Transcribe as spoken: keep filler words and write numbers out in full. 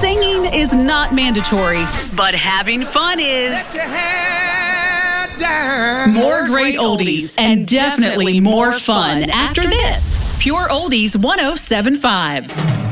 Singing is not mandatory, but having fun is. More great oldies and definitely more fun after this. Pure Oldies one oh seven point five.